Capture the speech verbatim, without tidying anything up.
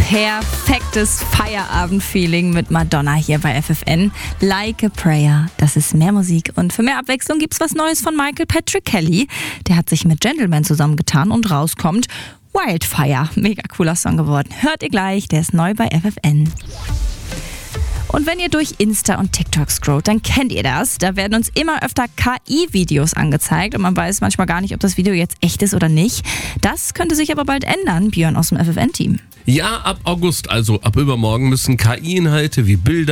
Perfektes Feierabend-Feeling mit Madonna hier bei F F N. Like a Prayer, das ist mehr Musik. Und für mehr Abwechslung gibt's was Neues von Michael Patrick Kelly. Der hat sich mit Gentleman zusammengetan und rauskommt Wildfire. Mega cooler Song geworden. Hört ihr gleich, der ist neu bei F F N. Und wenn ihr durch Insta und TikTok scrollt, dann kennt ihr das. Da werden uns immer öfter K I-Videos angezeigt und man weiß manchmal gar nicht, ob das Video jetzt echt ist oder nicht. Das könnte sich aber bald ändern, Björn aus dem F F N-Team. Ja, ab August, also ab übermorgen, müssen K I-Inhalte wie Bilder,